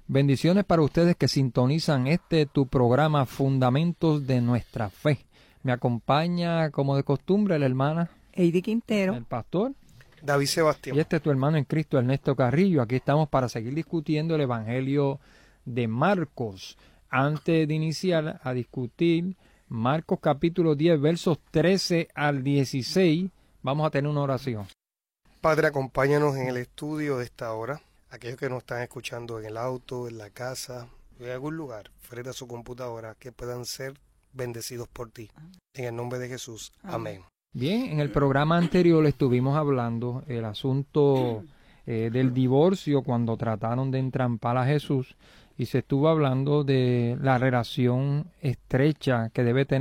Bendiciones para ustedes que sintonizan tu programa Fundamentos de Nuestra Fe. Me acompaña, como de costumbre, la hermana Heidi Quintero, el pastor David Sebastián. Y tu hermano en Cristo, Ernesto Carrillo. Aquí estamos para seguir discutiendo el Evangelio de Marcos. Antes de iniciar a discutir Marcos capítulo 10, versos 13 al 16, vamos a tener una oración. Padre, acompáñanos en el estudio de esta hora. Aquellos que nos están escuchando en el auto, en la casa, en algún lugar, frente a su computadora, que puedan ser bendecidos por ti. En el nombre de Jesús. Amén. Bien, en el programa anterior estuvimos hablando el asunto del divorcio cuando trataron de entrampar a Jesús, y se estuvo hablando de la relación estrecha que debe tener